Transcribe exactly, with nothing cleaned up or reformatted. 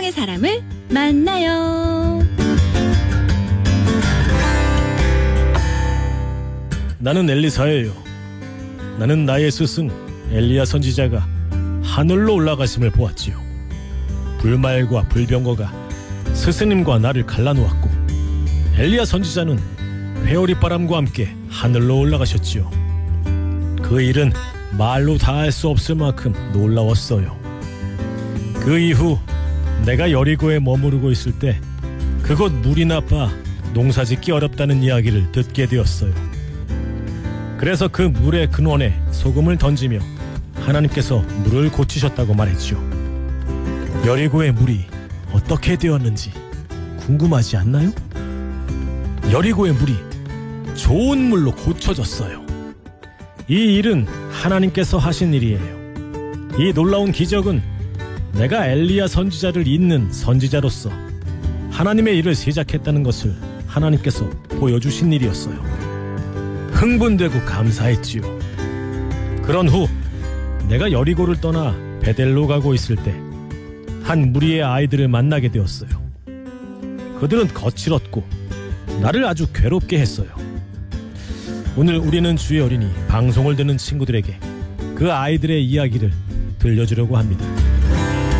성경의 사람을 만나요. 나는 엘리사예요. 나는 나의 스승 엘리야 선지자가 하늘로 올라가심을 보았지요. 불말과 불병거가 스승님과 나를 갈라놓았고 엘리야 선지자는 회오리바람과 함께 하늘로 올라가셨지요. 그 일은 말로 다 할 수 없을 만큼 놀라웠어요. 그 이후 내가 여리고에 머무르고 있을 때 그곳 물이 나빠 농사짓기 어렵다는 이야기를 듣게 되었어요. 그래서 그 물의 근원에 소금을 던지며 하나님께서 물을 고치셨다고 말했죠. 여리고의 물이 어떻게 되었는지 궁금하지 않나요? 여리고의 물이 좋은 물로 고쳐졌어요. 이 일은 하나님께서 하신 일이에요. 이 놀라운 기적은 내가 엘리야 선지자를 잇는 선지자로서 하나님의 일을 시작했다는 것을 하나님께서 보여주신 일이었어요. 흥분되고 감사했지요. 그런 후 내가 여리고를 떠나 베델로 가고 있을 때 한 무리의 아이들을 만나게 되었어요. 그들은 거칠었고 나를 아주 괴롭게 했어요. 오늘 우리는 주의 어린이 방송을 듣는 친구들에게 그 아이들의 이야기를 들려주려고 합니다.